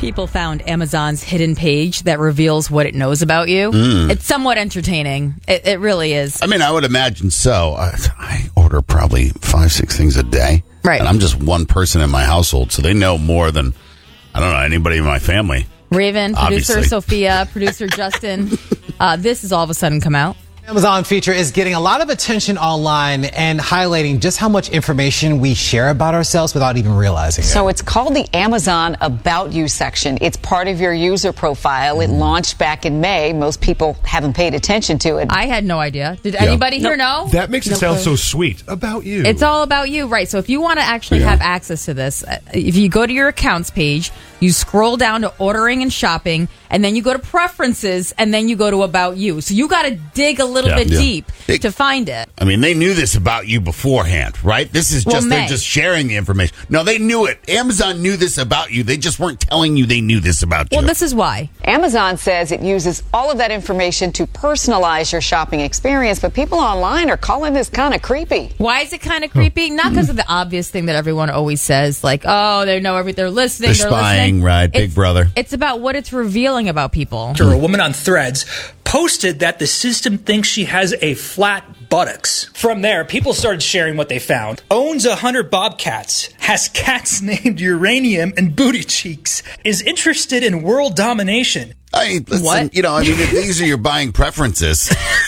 People found Amazon's hidden page that reveals what it knows about you. It's somewhat entertaining. It really is. I mean, I would imagine so. I order probably 5-6 things a day. Right. And I'm just one person in my household, so they know more than, I don't know, anybody in my family. Raven, producer Obviously. Sophia, producer Justin. This has all of a sudden come out. Amazon feature is getting a lot of attention online and highlighting just how much information we share about ourselves without even realizing it. So it's called the Amazon About You section. It's part of your user profile. It launched back in May. Most people haven't paid attention to it. I had no idea. Did anybody here know? That makes it sound so sweet. About you. It's all about you, right? So if you want to actually have access to this, if you go to your accounts page, you scroll down to ordering and shopping, and then you go to preferences, and then you go to about you. So you got to dig a little bit deep to find it. I mean, they knew this about you beforehand, right? This is just, they're just sharing the information. No, they knew it. Amazon knew this about you. They just weren't telling you they knew this about you. Well, this is why. Amazon says it uses all of that information to personalize your shopping experience, but people online are calling this kind of creepy. Why is it kind of creepy? Not because of the obvious thing that everyone always says, like, oh, they know everything, they're listening, They're spying, right? Big brother. It's about what it's revealing about people. A woman on Threads posted that the system thinks she has a flat buttocks. From there, people started sharing what they found. Owns 100 bobcats, has cats named Uranium and Booty Cheeks, is interested in world domination. Listen, What? You know, I mean, if these are your buying preferences,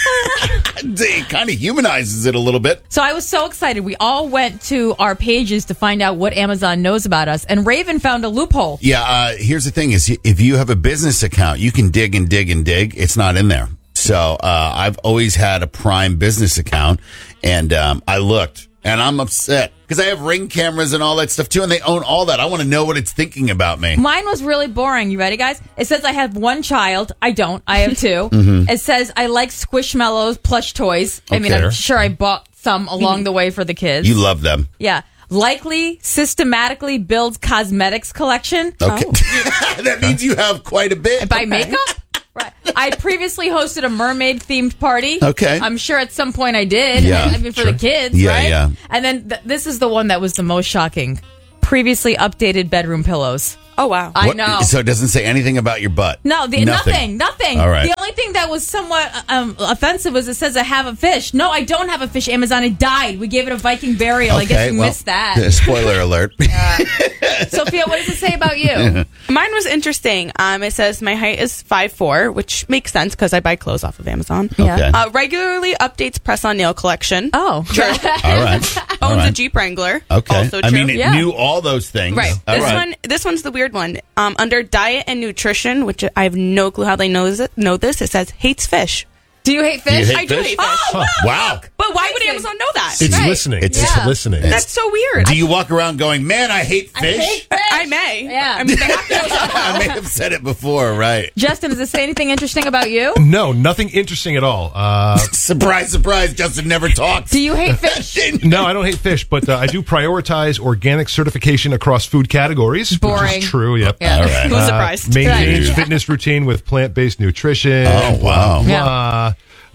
it kind of humanizes it a little bit. So I was so excited. We all went to our pages to find out what Amazon knows about us, and Raven found a loophole. Yeah, here's the thing is, if you have a business account, you can dig and dig and dig. It's not in there. So I've always had a Prime business account, and I looked, and I'm upset because I have Ring cameras and all that stuff too, and they own all that. I want to know what it's thinking about me. Mine was really boring. You ready, guys? It says I have one child. I don't. I have two. It says I like Squishmallows plush toys. I mean, I'm sure I bought some along the way for the kids. You love them. Yeah. Likely systematically builds cosmetics collection. Okay. That means you have quite a bit. Buy makeup? Right. I previously hosted a mermaid themed party. Okay. I'm sure at some point I did. Yeah. I mean, for the kids, Yeah, right? yeah. And then this is the one that was the most shocking. Previously updated bedroom pillows. Oh, wow. I What- know. So it doesn't say anything about your butt. No, nothing. All right. The only thing that was somewhat offensive was it says I have a fish. No, I don't have a fish. Amazon, it died. We gave it a Viking burial. I guess you missed that. Spoiler alert. Sophia, what does it say about you? Mine was interesting. It says my height is 5'4", which makes sense because I buy clothes off of Amazon. Yeah. Okay. Regularly updates press-on nail collection. Oh. True. All right. All Owns a right. Jeep Wrangler. Okay. Also true. I mean, it knew all those things. Right. All right. This one's the weird one. Under diet and nutrition, which I have no clue how they know this, it says hates fish. Do you hate Do you fish? hate I do fish? hate fish. Oh, Wow. But why would Amazon know that? It's Right. listening. It's It's listening. That's so weird. Do you walk around going, man, I hate fish? I may. Yeah. I mean, they have to know something. I may have said it before, right? Justin, does it say anything interesting about you? No, nothing interesting at all. Surprise, surprise. Justin never talks. Do you hate fish? No, I don't hate fish, but I do prioritize organic certification across food categories. Boring. Which is true, yep. Yeah. All right. Who's surprised? Maintains Right. fitness routine with plant-based nutrition. Oh, wow. Blah,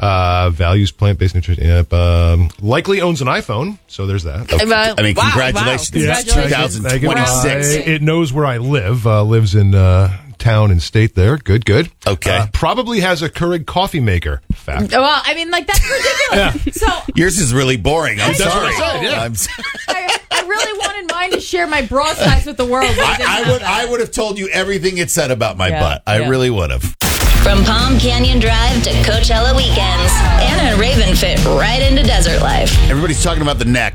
values plant-based nutrition. Yep. Likely owns an iPhone, so there's that. I mean, Wow, congratulations. wow. It's Congratulations. 2026. It knows where I live. Lives in town and state there. Good. Okay. Probably has a Keurig coffee maker. Fact. Well, I mean, like, that's ridiculous. So Yours is really boring. I'm That's what sorry. I said, yeah. I'm I really wanted mine to share my bra size with the world. but it didn't have that. I would have told you everything it said about my Yeah, butt. I yeah. really would have. From Palm Canyon Drive to Coachella weekends, Anna and Raven fit right into desert life. Everybody's talking about the neck.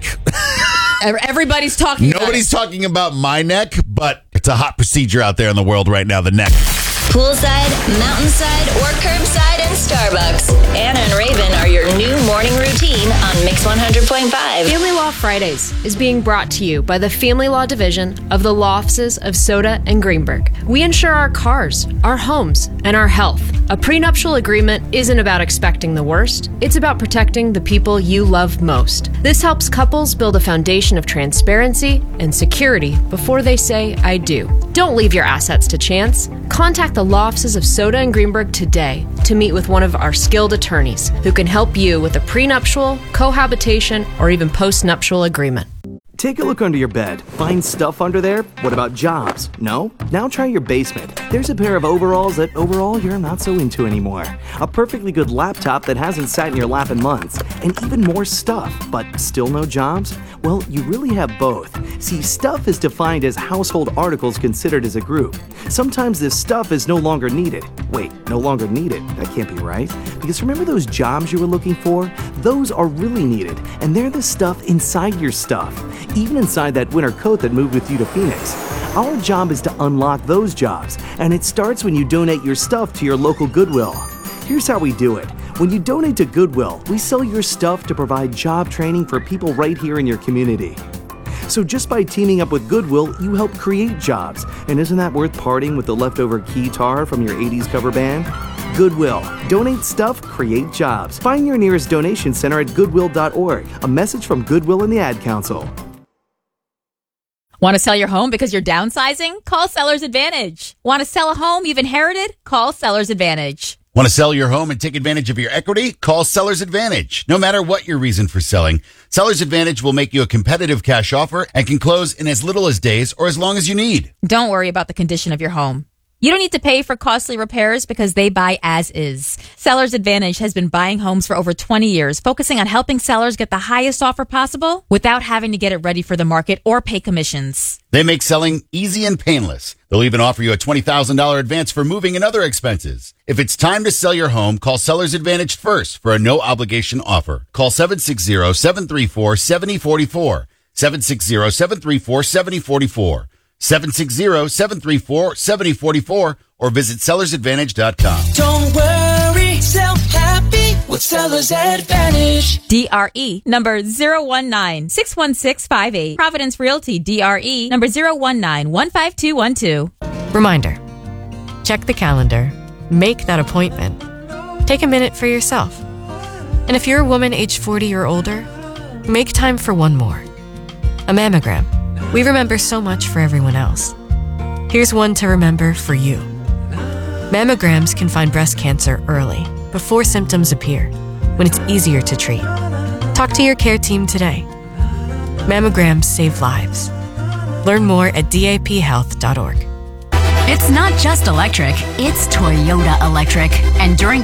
Everybody's talking Nobody's talking about my neck, but it's a hot procedure out there in the world right now, the neck. Poolside, mountainside, or curbside in Starbucks. Anna and Raven are your new morning routine on Mix 100.5. Family Law Fridays is being brought to you by the Family Law Division of the Law Offices of Soda and Greenberg. We insure our cars, our homes, and our health. A prenuptial agreement isn't about expecting the worst. It's about protecting the people you love most. This helps couples build a foundation of transparency and security before they say, I do. Don't leave your assets to chance. Contact the law offices of Soda and Greenberg today to meet with one of our skilled attorneys who can help you with a prenuptial, cohabitation, or even postnuptial agreement. Take a look under your bed. Find stuff under there? What about jobs? No? Now try your basement. There's a pair of overalls that overall you're not so into anymore. A perfectly good laptop that hasn't sat in your lap in months. And even more stuff, but still no jobs? Well, you really have both. See, stuff is defined as household articles considered as a group. Sometimes this stuff is no longer needed. Wait, no longer needed? That can't be right. Because remember those jobs you were looking for? Those are really needed, and they're the stuff inside your stuff. Even inside that winter coat that moved with you to Phoenix. Our job is to unlock those jobs, and it starts when you donate your stuff to your local Goodwill. Here's how we do it. When you donate to Goodwill, we sell your stuff to provide job training for people right here in your community. So just by teaming up with Goodwill, you help create jobs. And isn't that worth parting with the leftover keytar from your 80s cover band? Goodwill. Donate stuff, create jobs. Find your nearest donation center at goodwill.org. A message from Goodwill and the Ad Council. Want to sell your home because you're downsizing? Call Seller's Advantage. Want to sell a home you've inherited? Call Seller's Advantage. Want to sell your home and take advantage of your equity? Call Seller's Advantage. No matter what your reason for selling, Seller's Advantage will make you a competitive cash offer and can close in as little as days or as long as you need. Don't worry about the condition of your home. You don't need to pay for costly repairs because they buy as is. Seller's Advantage has been buying homes for over 20 years, focusing on helping sellers get the highest offer possible without having to get it ready for the market or pay commissions. They make selling easy and painless. They'll even offer you a $20,000 advance for moving and other expenses. If it's time to sell your home, call Seller's Advantage first for a no-obligation offer. Call 760-734-7044. 760-734-7044. 760-734-7044 or visit sellersadvantage.com. Don't worry, sell happy with Seller's Advantage. DRE number 019-61658. Providence Realty DRE number 019-15212. Reminder, check the calendar, make that appointment, take a minute for yourself. And if you're a woman age 40 or older, make time for one more. A mammogram. We remember so much for everyone else. Here's one to remember for you. Mammograms can find breast cancer early, before symptoms appear, when it's easier to treat. Talk to your care team today. Mammograms save lives. Learn more at daphealth.org. It's not just electric, it's Toyota Electric. And during